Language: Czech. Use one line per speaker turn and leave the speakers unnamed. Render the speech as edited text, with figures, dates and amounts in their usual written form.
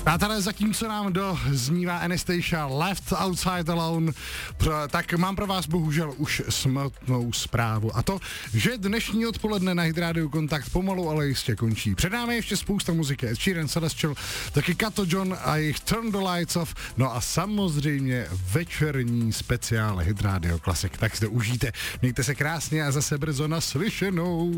Přátelé, zatímco nám doznívá Anastacia Left Outside Alone, tak mám pro vás bohužel už smutnou zprávu. A to, že dnešní odpoledne na Hit Radio Kontakt pomalu, ale jistě končí. Před námi ještě spousta muziky. Ed Sheeran, Celestial, taky Kato John a jejich Turn the Lights Off. No a samozřejmě večerní speciál Hit Radio Classic. Tak si to užijte. Mějte se krásně a zase brzo naslyšenou.